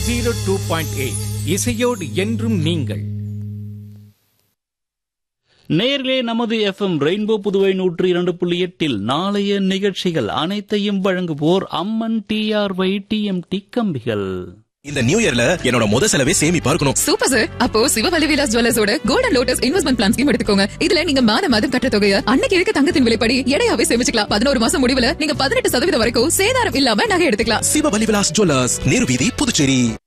102.8 இசையோடு என்றும் நீங்கள். நேயர்களே, நமது FM ரெயின்போ புதுவை 102.8 நாளைய நிகழ்ச்சிகள் அனைத்தையும் வழங்குவோர் அம்மன் TRY TMT கம்பிகள். இந்த நியூ இயர்ல என்னோட முத செலவே சேமிப்பா இருக்கணும். Super sir. அப்போ Sivavali Vilas ஜுவல்லர்ஸோட golden lotus investment plan scheme எடுத்துக்கோங்க. இதுல நீங்க மாதம் கட்ட தொகையை அன்னைக்கு இருக்க தங்கத்தின் விலைப்படி எடையாவே சேமிச்சுக்கலாம். 11 மாசம் முடிவுல நீங்க 18% வரைக்கும் சேதாரம் இல்லாம நகை எடுத்துக்கலாம். சிவவலி விலாஸ் ஜுவல்லர்ஸ், நேரு வீதி, புதுச்சேரி.